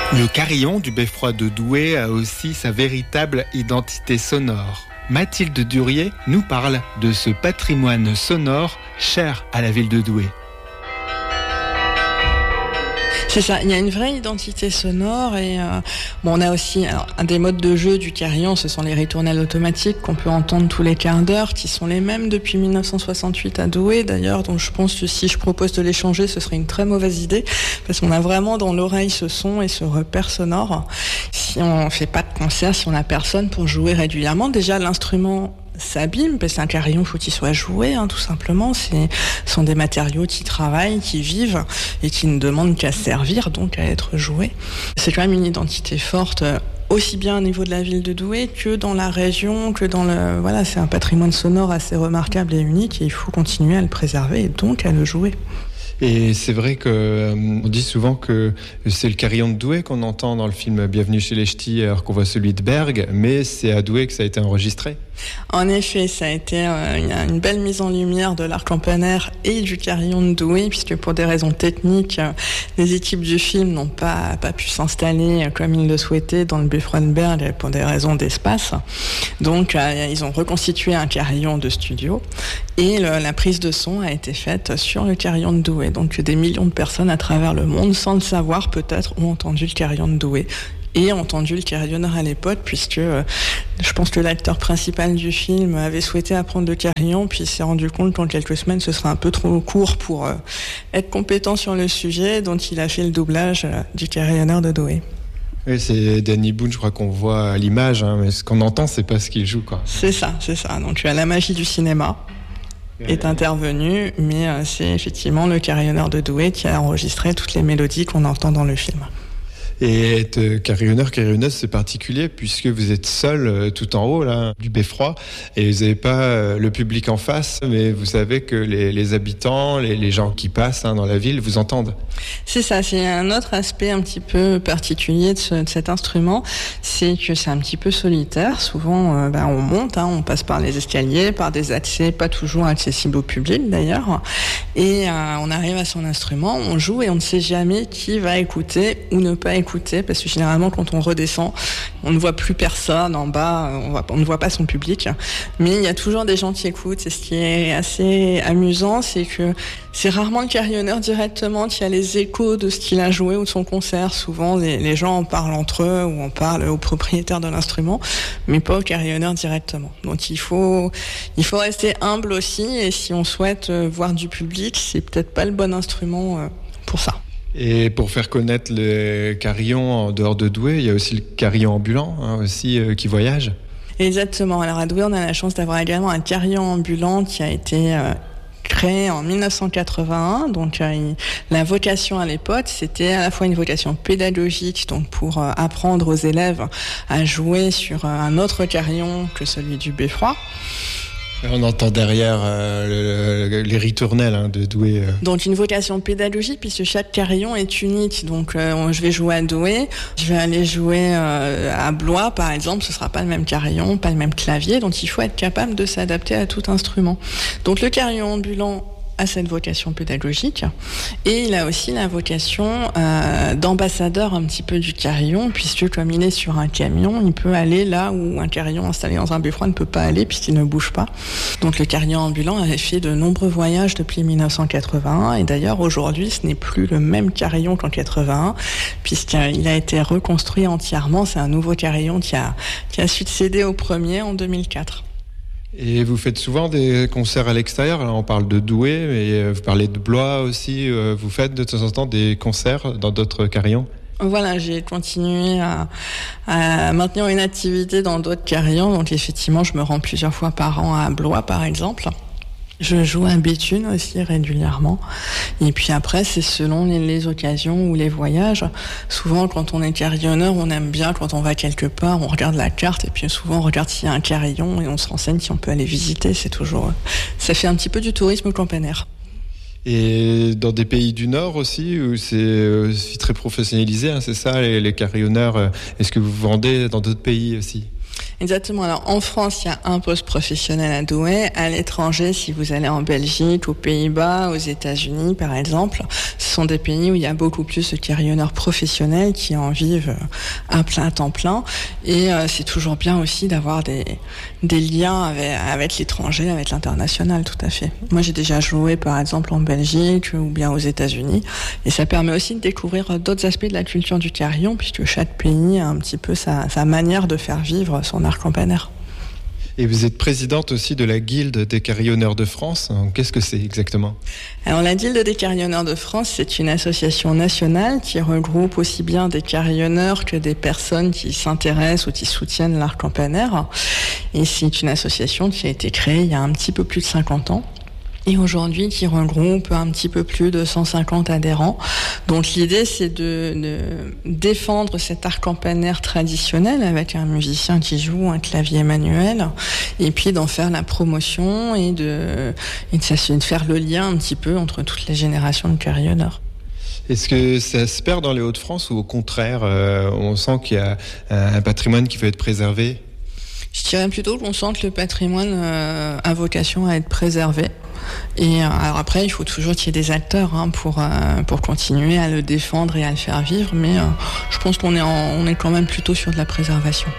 Le carillon du beffroi de Douai a aussi sa véritable identité sonore. Mathilde Durier nous parle de ce patrimoine sonore cher à la ville de Douai. C'est ça, il y a une vraie identité sonore et on a aussi un des modes de jeu du carillon, ce sont les ritournelles automatiques qu'on peut entendre tous les quarts d'heure, qui sont les mêmes depuis 1968 à Douai d'ailleurs, donc je pense que si je propose de les changer, ce serait une très mauvaise idée, parce qu'on a vraiment dans l'oreille ce son et ce repère sonore. Si on fait pas de concert, si on a personne pour jouer régulièrement, déjà l'instrument s'abîme, parce qu'un carillon, faut qu'il soit joué, tout simplement. Ce sont des matériaux qui travaillent, qui vivent et qui ne demandent qu'à servir, donc à être joués. C'est quand même une identité forte, aussi bien au niveau de la ville de Douai que dans la région, que dans le... Voilà, c'est un patrimoine sonore assez remarquable et unique et il faut continuer à le préserver et donc à le jouer. Et c'est vrai qu'on dit souvent que c'est le carillon de Douai qu'on entend dans le film Bienvenue chez les Ch'tis, alors qu'on voit celui de Bergues, mais c'est à Douai que ça a été enregistré. En effet, ça a été une belle mise en lumière de l'art campanaire et du carillon de Douai, puisque pour des raisons techniques, les équipes du film n'ont pas pu s'installer comme ils le souhaitaient dans le beffroi de Bergues pour des raisons d'espace. Donc, ils ont reconstitué un carillon de studio et la prise de son a été faite sur le carillon de Douai. Donc, des millions de personnes à travers le monde, sans le savoir peut-être, ont entendu le carillon de Douai. Et entendu le carillonneur à l'époque, puisque je pense que l'acteur principal du film avait souhaité apprendre le carillon, puis s'est rendu compte qu'en quelques semaines, ce serait un peu trop court pour être compétent sur le sujet, donc il a fait le doublage du carillonneur de Douai. Oui, c'est Danny Boone, je crois qu'on voit à l'image, mais ce qu'on entend, c'est pas ce qu'il joue, quoi. C'est ça. Donc la magie du cinéma est intervenue, mais c'est effectivement le carillonneur de Douai qui a enregistré toutes les mélodies qu'on entend dans le film. Et être carillonneur, carillonneuse, c'est particulier puisque vous êtes seul tout en haut là du beffroi et vous n'avez pas le public en face, mais vous savez que les habitants, les gens qui passent dans la ville vous entendent. C'est ça, c'est un autre aspect un petit peu particulier de cet instrument, c'est que c'est un petit peu solitaire. Souvent, on monte, on passe par les escaliers, par des accès pas toujours accessibles au public d'ailleurs, et on arrive à son instrument, on joue et on ne sait jamais qui va écouter ou ne pas écouter, parce que généralement quand on redescend, on ne voit plus personne en bas, on ne voit pas son public, mais il y a toujours des gens qui écoutent. Et ce qui est assez amusant, c'est que c'est rarement le carillonneur directement qui a les échos de ce qu'il a joué ou de son concert. Souvent les gens en parlent entre eux ou en parlent au propriétaire de l'instrument, mais pas au carillonneur directement. Donc il faut rester humble aussi, et si on souhaite voir du public, c'est peut-être pas le bon instrument pour ça. Et pour faire connaître le carillon en dehors de Douai, il y a aussi le carillon ambulant qui voyage. Exactement. Alors à Douai, on a la chance d'avoir également un carillon ambulant qui a été créé en 1981. Donc la vocation à l'époque, c'était à la fois une vocation pédagogique, donc pour apprendre aux élèves à jouer sur un autre carillon que celui du beffroi. On entend derrière les ritournelles de Douai. Donc une vocation pédagogique, puisque chaque carillon est unique. Donc je vais jouer à Douai, je vais aller jouer à Blois par exemple, ce sera pas le même carillon, pas le même clavier, donc il faut être capable de s'adapter à tout instrument. Donc le carillon ambulant a cette vocation pédagogique, et il a aussi la vocation d'ambassadeur un petit peu du carillon, puisque comme il est sur un camion, il peut aller là où un carillon installé dans un beffroi ne peut pas aller puisqu'il ne bouge pas. Donc le carillon ambulant avait fait de nombreux voyages depuis 1981, et d'ailleurs aujourd'hui ce n'est plus le même carillon qu'en 81 puisqu'il a été reconstruit entièrement. C'est un nouveau carillon qui a succédé au premier en 2004. Et vous faites souvent des concerts à l'extérieur. Alors on parle de Douai, mais vous parlez de Blois aussi. Vous faites de temps en temps des concerts dans d'autres carillons? Voilà, j'ai continué à maintenir une activité dans d'autres carillons. Donc effectivement, je me rends plusieurs fois par an à Blois, par exemple. Je joue à Béthune aussi régulièrement. Et puis après, c'est selon les occasions ou les voyages. Souvent, quand on est carillonneur, on aime bien, quand on va quelque part, on regarde la carte et puis souvent on regarde s'il y a un carillon et on se renseigne si on peut aller visiter. Ça fait un petit peu du tourisme campanaire. Et dans des pays du Nord aussi, où c'est aussi très professionnalisé, c'est ça, les carillonneurs. Est-ce que vous vendez dans d'autres pays aussi ? Exactement. Alors en France, il y a un poste professionnel à Douai. À l'étranger, si vous allez en Belgique, aux Pays-Bas, aux États-Unis par exemple, ce sont des pays où il y a beaucoup plus de carillonneurs professionnels qui en vivent à temps plein. Et c'est toujours bien aussi d'avoir des liens avec l'étranger, avec l'international, tout à fait. Moi, j'ai déjà joué par exemple en Belgique ou bien aux États-Unis, et ça permet aussi de découvrir d'autres aspects de la culture du carillon, puisque chaque pays a un petit peu sa manière de faire vivre son art campanaire. Et vous êtes présidente aussi de la Guilde des carillonneurs de France. Qu'est-ce que c'est exactement ? Alors la Guilde des carillonneurs de France, c'est une association nationale qui regroupe aussi bien des carillonneurs que des personnes qui s'intéressent ou qui soutiennent l'art campanaire. Et c'est une association qui a été créée il y a un petit peu plus de 50 ans. Et aujourd'hui, qui regroupe un petit peu plus de 150 adhérents. Donc l'idée, c'est de défendre cet art campanaire traditionnel avec un musicien qui joue un clavier manuel, et puis d'en faire la promotion et de faire le lien un petit peu entre toutes les générations de carillonneurs. Est-ce que ça se perd dans les Hauts-de-France ou au contraire, on sent qu'il y a un patrimoine qui veut être préservé ? Je dirais plutôt qu'on sent que le patrimoine a vocation à être préservé. Et alors après, il faut toujours qu'il y ait des acteurs pour continuer à le défendre et à le faire vivre. Mais je pense qu'on est quand même plutôt sur de la préservation.